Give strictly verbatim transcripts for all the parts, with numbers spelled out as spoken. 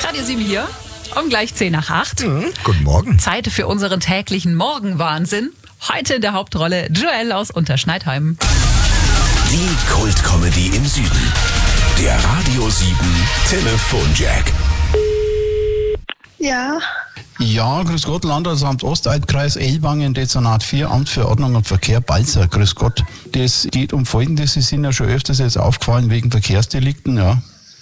Radio sieben hier, um gleich zehn nach acht. Mhm, guten Morgen. Zeit für unseren täglichen Morgenwahnsinn. Heute in der Hauptrolle Joel aus Unterschneidheim. Die Kult-Comedy im Süden. Der Radio sieben Telefonjack. Ja. Ja, grüß Gott, Landratsamt Osteidkreis, Ellwangen, Dezernat vier, Amt für Ordnung und Verkehr, Balzer, grüß Gott. Das geht um Folgendes, Sie sind ja schon öfters jetzt aufgefallen wegen Verkehrsdelikten, ja.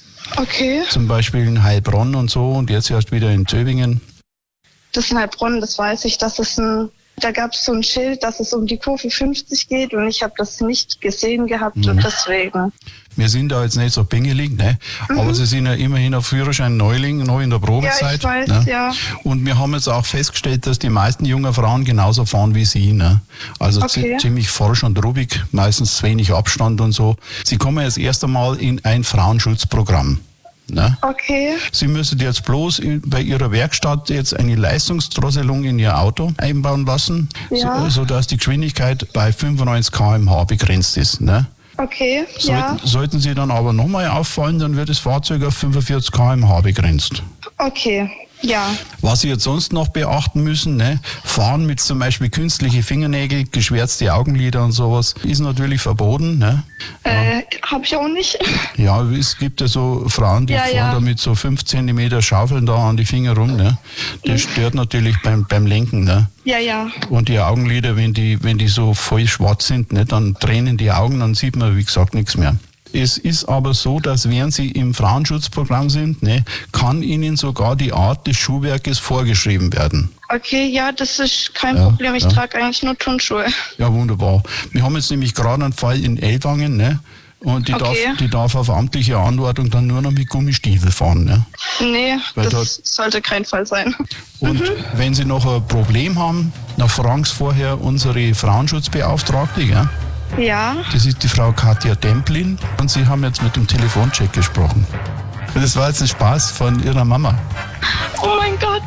Okay. Zum Beispiel in Heilbronn und so und jetzt erst wieder in Zöbingen. Das ist in Heilbronn, das weiß ich. Das ist ein, da gab es so ein Schild, dass es um die Kurve fünfzig geht und ich habe das nicht gesehen gehabt mhm. und deswegen. Wir sind da jetzt nicht so pingelig, ne? Mhm. Aber Sie sind ja immerhin auf Führerschein Neuling, noch in der Probezeit. Ja, ich weiß, ne? ja. Und wir haben jetzt auch festgestellt, dass die meisten jungen Frauen genauso fahren wie Sie, ne? Also okay. ziemlich forsch und ruhig, meistens zu wenig Abstand und so. Sie kommen jetzt erst einmal in ein Frauenschutzprogramm. Ne? Okay. Sie müssen jetzt bloß bei Ihrer Werkstatt jetzt eine Leistungsdrosselung in Ihr Auto einbauen lassen, ja. so, sodass die Geschwindigkeit bei fünfundneunzig Kilometer pro Stunde begrenzt ist. Ne? Okay, sollten, ja. Sollten Sie dann aber nochmal auffallen, dann wird das Fahrzeug auf fünfundvierzig Kilometer pro Stunde begrenzt. Okay, ja. Was Sie jetzt sonst noch beachten müssen, ne? Fahren mit zum Beispiel künstliche Fingernägel, geschwärzte Augenlider und sowas, ist natürlich verboten. Ne? Äh, ja. Hab ich auch nicht. Ja, es gibt ja so Frauen, die ja, fahren ja. da mit so fünf Zentimeter Schaufeln da an die Finger rum. Ne? Das stört natürlich beim, beim Lenken. Ne? Ja, ja. Und die Augenlider, wenn die, wenn die so voll schwarz sind, ne, dann tränen die Augen, dann sieht man, wie gesagt, nichts mehr. Es ist aber so, dass während Sie im Frauenschutzprogramm sind, ne, kann Ihnen sogar die Art des Schuhwerkes vorgeschrieben werden. Okay, ja, das ist kein ja, Problem. Ich ja. trage eigentlich nur Turnschuhe. Ja, wunderbar. Wir haben jetzt nämlich gerade einen Fall in Ellwangen, ne? Und die, okay. darf, die darf auf amtliche Anordnung dann nur noch mit Gummistiefel fahren. Ne? Nee, Weil das dort, sollte kein Fall sein. Und mhm. wenn Sie noch ein Problem haben, dann fragen Sie vorher unsere Frauenschutzbeauftragte, gell? Ja. Das ist die Frau Katja Demplin und Sie haben jetzt mit dem Telefoncheck gesprochen. Und das war jetzt ein Spaß von Ihrer Mama. Oh mein Gott.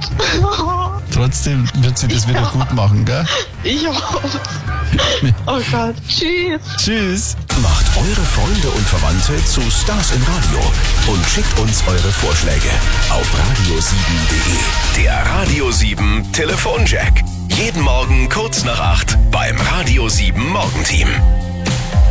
Trotzdem wird sie das ja. wieder gut machen, gell? Ich auch. Oh Gott. Tschüss. Tschüss. Macht eure Freunde und Verwandte zu Stars im Radio und schickt uns eure Vorschläge auf radio sieben punkt de. Der Radio sieben Telefonjack. Jeden Morgen kurz nach acht beim Radio sieben Morgenteam.